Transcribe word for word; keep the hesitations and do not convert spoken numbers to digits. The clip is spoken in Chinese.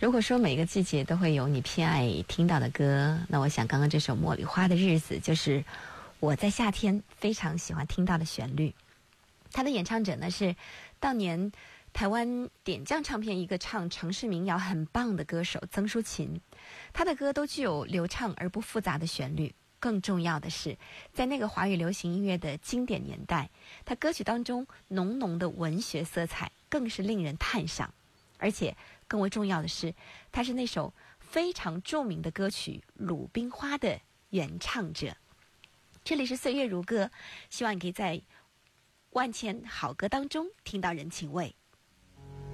如果说每个季节都会有你偏爱听到的歌，那我想刚刚这首《茉莉花的日子》就是我在夏天非常喜欢听到的旋律。他的演唱者呢是当年台湾点将唱片一个唱城市民谣很棒的歌手曾淑琴。他的歌都具有流畅而不复杂的旋律，更重要的是在那个华语流行音乐的经典年代，他歌曲当中浓浓的文学色彩更是令人叹赏。而且更为重要的是，他是那首非常著名的歌曲《鲁冰花》的原唱者。这里是岁月如歌，希望你可以在万千好歌当中听到人情味。